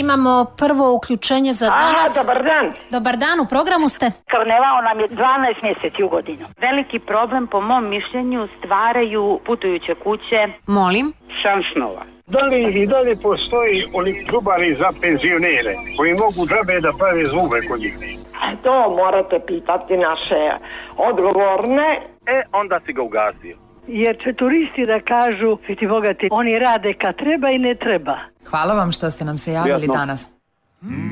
imamo prvo uključenje za danas. Dobar dan. Dobar dan, u programu ste. Karneval nam je 12 mjeseci u godinu. Veliki problem po mom mišljenju stvaraju putujuće kuće. Molim. Šansnova. Da li i dalje postoji oni klubari za penzionere koji mogu džabe da prave zube kod njih? To morate pitati naše odgovorne. Onda si ga ugasio. Jer će turisti da kažu, ti bogati, oni rade kad treba i ne treba. Hvala vam što ste nam se javili danas.